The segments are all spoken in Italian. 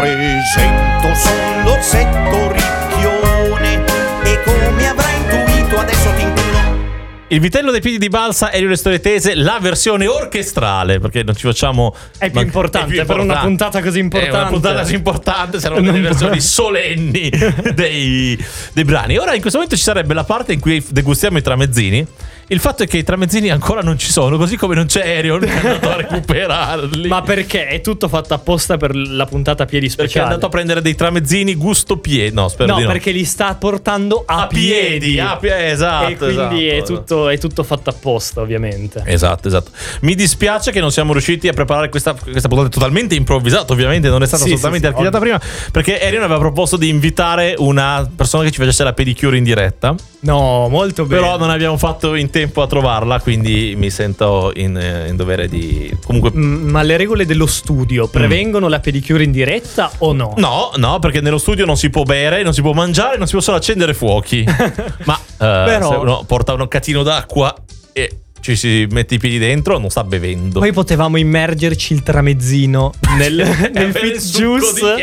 presento, son l'orsetto ricchione e come avrai intuito adesso ti inculo. Il vitello dei piedi di balsa e le storie tese, la versione orchestrale, perché non ci facciamo... È più importante per una puntata così importante. È una puntata così importante, saranno delle versioni solenni dei brani. Ora in questo momento ci sarebbe la parte in cui degustiamo i tramezzini. Il fatto è che i tramezzini ancora non ci sono, così come non c'è Arion che è andato a recuperarli. Ma perché? È tutto fatto apposta per la puntata piedi speciale. Perché è andato a prendere dei tramezzini gusto piedi. No, spero di no. Perché li sta portando a piedi. Esatto. E quindi esatto. è tutto fatto apposta, ovviamente. Esatto. Mi dispiace che non siamo riusciti a preparare questa puntata totalmente improvvisata. Ovviamente non è stata assolutamente archiviata prima, perché Arion aveva proposto di invitare una persona che ci facesse la pedicure in diretta. No, molto bene. Però non abbiamo fatto in tempo a trovarla, quindi mi sento in dovere di... Comunque... Ma le regole dello studio prevengono la pedicure in diretta o no? No, perché nello studio non si può bere, non si può mangiare, non si possono accendere fuochi. Ma però... se uno porta un cattino d'acqua e ci si mette i piedi dentro, non sta bevendo. Poi potevamo immergerci il tramezzino nel fit juice.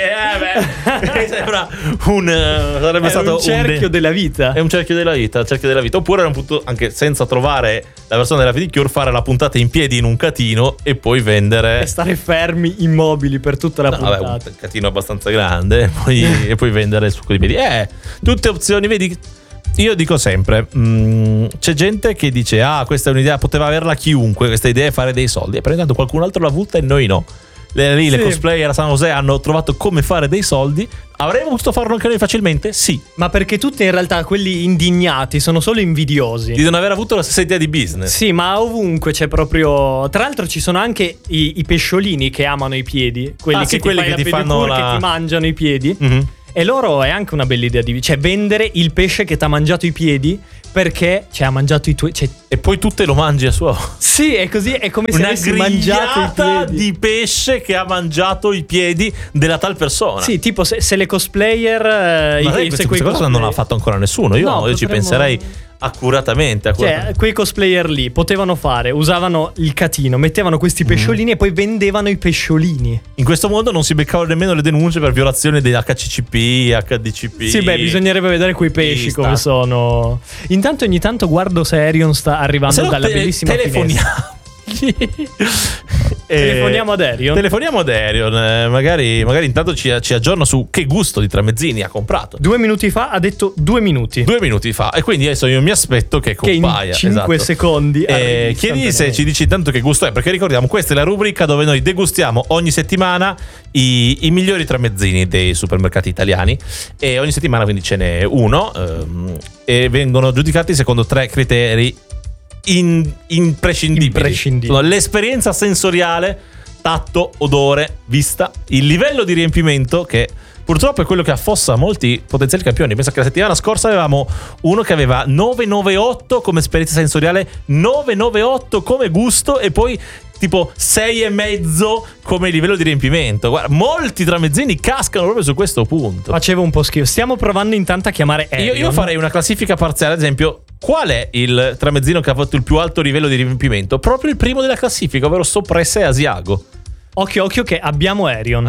Sarebbe stato un cerchio della vita. È un cerchio della vita, Oppure era un punto, anche senza trovare la versione della pedicure, fare la puntata in piedi in un catino e poi vendere. E stare fermi, immobili per tutta la puntata. Vabbè, un catino abbastanza grande e poi vendere il succo di piedi. Tutte opzioni, vedi. Io dico sempre, c'è gente che dice questa è un'idea, poteva averla chiunque, questa idea è fare dei soldi, e prendendo qualcun altro l'ha avuta e noi no. Le cosplayer a San José hanno trovato come fare dei soldi. Avremmo potuto farlo anche noi facilmente? Sì. Ma perché tutti in realtà quelli indignati sono solo invidiosi di non aver avuto la stessa idea di business. Sì, ma ovunque c'è proprio... Tra l'altro ci sono anche i pesciolini che amano i piedi. Quelli che ti fanno che ti mangiano i piedi. Mm-hmm. E loro è anche una bella idea cioè vendere il pesce che ti ha mangiato i piedi perché ha mangiato i tuoi... E poi tu te lo mangi a suo. Sì, è così, è come se avessi mangiato i piedi di pesce che ha mangiato i piedi della tal persona. Sì, tipo se le cosplayer... questa cosa non l'ha fatto ancora nessuno. Io ci penserei accuratamente. Cioè, quei cosplayer lì potevano usavano il catino, mettevano questi pesciolini e poi vendevano i pesciolini. In questo modo non si beccavano nemmeno le denunce per violazione dei HCCP, HDCP. Sì, bisognerebbe vedere quei pesci come sono. Intanto ogni tanto guardo se Arion sta arrivando dalla bellissima finestra. Telefoniamo ad Arion. Magari intanto ci aggiorna su che gusto di tramezzini ha comprato. 2 minuti fa ha detto 2 minuti. 2 minuti fa. E quindi adesso io mi aspetto che compaia. Che in 5 secondi chiedi se ci dici intanto che gusto è. Perché ricordiamo, questa è la rubrica dove noi degustiamo ogni settimana i migliori tramezzini dei supermercati italiani. E ogni settimana quindi ce n'è uno, e vengono giudicati secondo 3 criteri imprescindibili. Sono l'esperienza sensoriale, tatto, odore, vista, il livello di riempimento, che purtroppo è quello che affossa molti potenziali campioni. Pensa che la settimana scorsa avevamo uno che aveva 998 come esperienza sensoriale, 998 come gusto e poi tipo 6,5 come livello di riempimento. Guarda, molti tramezzini cascano proprio su questo punto. Facevo un po' schifo. Stiamo provando intanto a chiamare Arion. Io farei una classifica parziale, ad esempio. Qual è il tramezzino che ha fatto il più alto livello di riempimento? Proprio il primo della classifica, ovvero Soppressa e Asiago. Occhio che abbiamo Arion.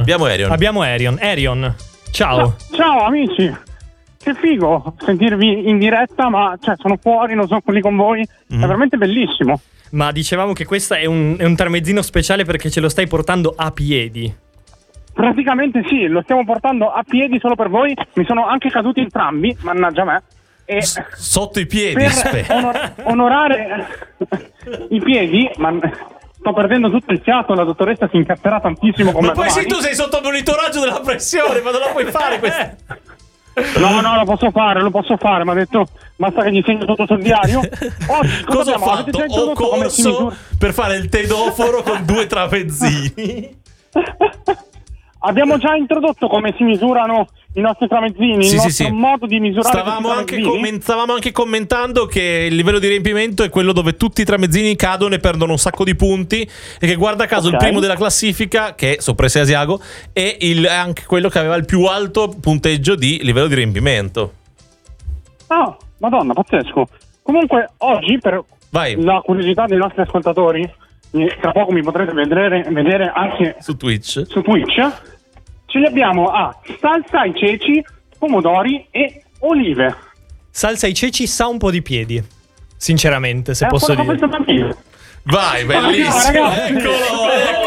Arion, ciao. Ciao amici. Che figo sentirvi in diretta, ma sono fuori, non sono qui con voi. È veramente bellissimo. Ma dicevamo che questo è un tramezzino speciale perché ce lo stai portando a piedi. Praticamente sì, lo stiamo portando a piedi solo per voi. Mi sono anche caduti entrambi, mannaggia me. E sotto i piedi per onorare i piedi, ma sto perdendo tutto il fiato. La dottoressa si incazserà tantissimo con me. Ma poi se tu sei sotto monitoraggio della pressione, ma non la puoi fare questa. No, lo posso fare. Mi ha detto basta che gli segno tutto sul diario. Cosa ho fatto? Ho corso per fare il tedoforo con 2 tramezzini. Abbiamo già introdotto come si misurano i nostri tramezzini, il nostro modo di misurare. Stavamo anche commentando che il livello di riempimento è quello dove tutti i tramezzini cadono e perdono un sacco di punti, e che guarda caso il primo della classifica, che è Soppressa e Asiago, è anche quello che aveva il più alto punteggio di livello di riempimento. Ah, madonna, pazzesco. Comunque oggi, per la curiosità dei nostri ascoltatori, tra poco mi potrete vedere anche su Twitch. ce li abbiamo a salsa ai ceci, pomodori e olive. Salsa ai ceci sa un po' di piedi, sinceramente, se posso dire. Vai, bellissimo. Eccolo,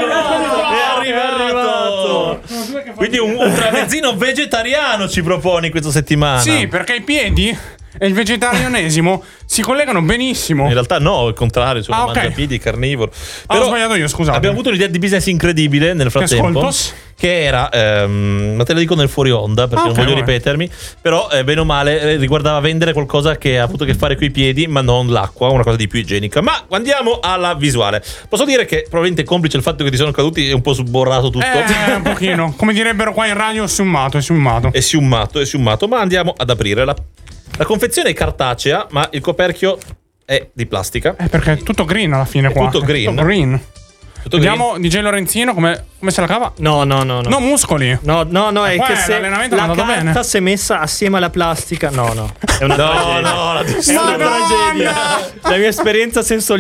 è arrivato. Quindi un tramezzino vegetariano ci proponi questa settimana. Sì, perché i piedi e il vegetarianesimo si collegano benissimo. In realtà no, il contrario, sono mangiapiedi, carnivoro. Però ho sbagliato io, scusate. Abbiamo avuto un'idea di business incredibile nel frattempo, che era, ma te lo dico nel fuori onda perché non voglio ripetermi, però bene o male riguardava vendere qualcosa che ha avuto a che fare coi piedi, ma non l'acqua, una cosa di più igienica. Ma andiamo alla visuale. Posso dire che probabilmente complice il fatto che ti sono caduti è un po' sborrato tutto. Un pochino, come direbbero qua in radio, è siummato. È siummato, ma andiamo ad aprire la confezione è cartacea, ma il coperchio è di plastica. Perché è tutto green alla fine qua. Tutto green. Vediamo DJ Lorenzino come se la cava. No. No, muscoli. No, è che se la carta si è messa assieme alla plastica. No. È una tragedia. È una tragedia. La mia esperienza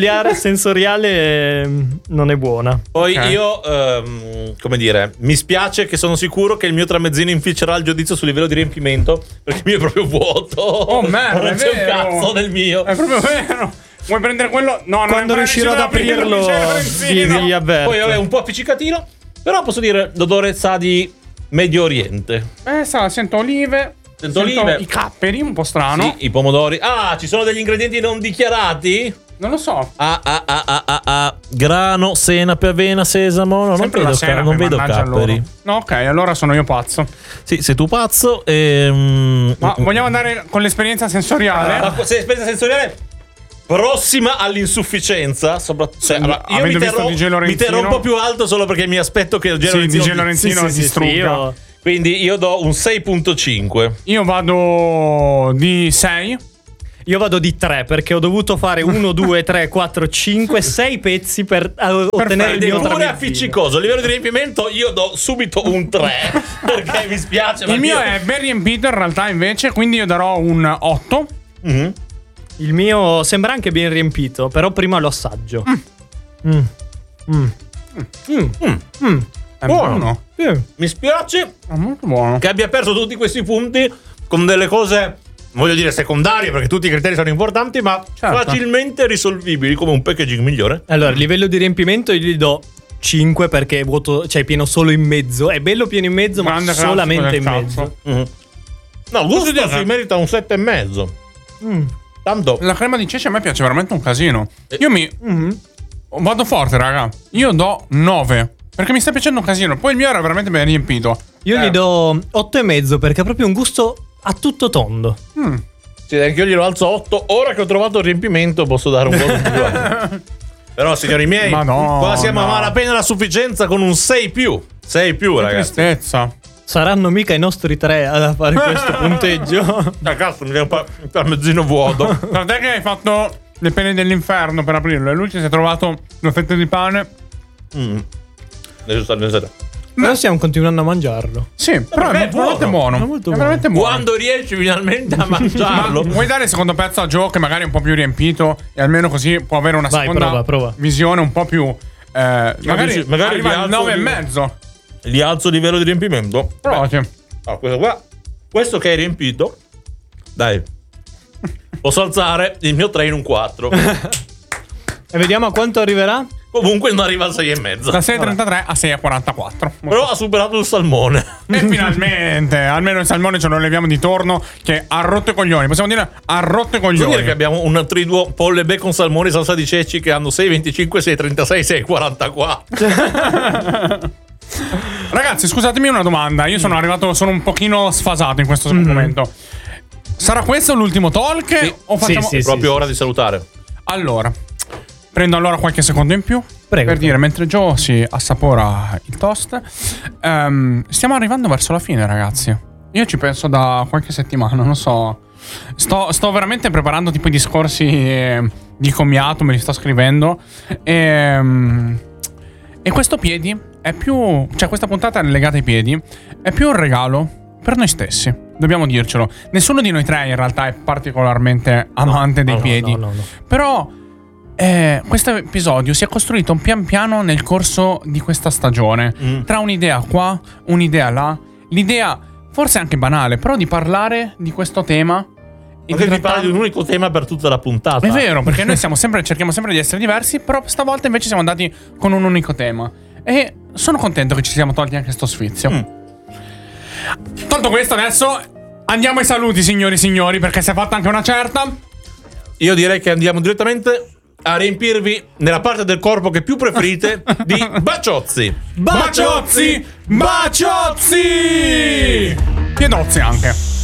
sensoriale non è buona. Poi io, come dire, mi spiace che sono sicuro che il mio tramezzino inficerà il giudizio sul livello di riempimento, perché il mio è proprio vuoto. Oh merda, non c'è un cazzo nel mio. È proprio vero. Vuoi prendere quello? No, quando riuscirò ad aprirlo vi avverto. Poi è un po' appiccicatino, però posso dire l'odore sa di Medio Oriente. Sento olive. Sento i capperi, un po' strano. Sì, i pomodori. Ci sono degli ingredienti non dichiarati? Non lo so. Grano, senape, avena, sesamo. No, non vedo capperi. No, ok, allora sono io pazzo. Sì, sei tu pazzo. Ma vogliamo andare con l'esperienza sensoriale? L'esperienza sensoriale prossima all'insufficienza, soprattutto. Io mi terrò un po' più alto solo perché mi aspetto che il DJ Lorenzino si distrugga. Quindi io do un 6.5. Io vado di 6. Io vado di 3 perché ho dovuto fare 1, 2, 3, 4, 5, 6 pezzi per ottenere il mio tramezzino. Appiccicoso. A livello di riempimento io do subito un 3 perché mi spiace. Il mio è ben riempito in realtà invece, quindi io darò un 8. Mm-hmm. Il mio sembra anche ben riempito, però prima lo assaggio. È buono. Mi spiace è molto buono che abbia perso tutti questi punti con delle cose, voglio dire, secondarie, perché tutti i criteri sono importanti, ma facilmente risolvibili, come un packaging migliore. Allora, il livello di riempimento io gli do 5 perché è vuoto, cioè è pieno solo in mezzo. È bello pieno in mezzo, ma solamente in mezzo. No, gusto si merita un 7,5. Tanto la crema di ceci a me piace veramente un casino. Io vado forte, raga. Io do 9 perché mi sta piacendo un casino. Poi il mio era veramente ben riempito. Io gli do 8,5 perché è proprio un gusto a tutto tondo. Sì, anche io glielo alzo 8. Ora che ho trovato il riempimento posso dare un po' di più. Però signori miei, qua siamo a malapena alla sufficienza con un 6+. 6+, ragazzi. Tristezza. Saranno mica i nostri 3 a fare questo punteggio. Cazzo, mi viene un tramezzino vuoto. Guarda che hai fatto le pene dell'inferno per aprirlo e lui ci si è trovato una fetta di pane. Noi stiamo continuando a mangiarlo. Sì, però è veramente buono. Molto buono. Quando riesci finalmente a mangiarlo. Vuoi dare il secondo pezzo a Joe che magari è un po' più riempito e almeno così può avere una seconda visione un po' più magari arriva al 9,5. Gli alzo il livello di riempimento. Provati. Questo che è riempito, dai, posso alzare il mio 3 in un 4. E vediamo a quanto arriverà. Comunque non arriva al 6,5. Da 6,33 a 6,44. Però ha superato il salmone. E finalmente, almeno il salmone ce lo leviamo di torno, che ha rotto i coglioni. Possiamo dire ha rotto i coglioni. Vuol dire che abbiamo un triduo polle bacon salmone salsa di ceci che hanno 6,25, 6,36, 6,44. Ragazzi, scusatemi una domanda. Io sono un pochino sfasato in questo momento. Sarà questo l'ultimo talk? Sì. O facciamo proprio ora di salutare. Allora, prendo allora qualche secondo in più. Prego. Per dire, mentre Joe si assapora il toast, stiamo arrivando verso la fine, ragazzi. Io ci penso da qualche settimana, non so. Sto veramente preparando tipo i discorsi di commiato, me li sto scrivendo. E questo piedi è più, cioè questa puntata legata ai piedi è più un regalo per noi stessi. Dobbiamo dircelo. Nessuno di noi tre in realtà è particolarmente amante dei piedi. No. Però questo episodio si è costruito pian piano nel corso di questa stagione. Tra un'idea qua, un'idea là. L'idea, forse anche banale, però di parlare di questo tema. Perché ti parli di un unico tema per tutta la puntata. È vero, perché noi cerchiamo sempre di essere diversi, però stavolta invece siamo andati con un unico tema. E sono contento che ci siamo tolti anche sto sfizio. Tolto questo, adesso andiamo ai saluti, signori e signori, perché si è fatta anche una certa. Io direi che andiamo direttamente a riempirvi nella parte del corpo che più preferite di baciozzi. Baciozzi! Baciozzi! Piedozzi anche.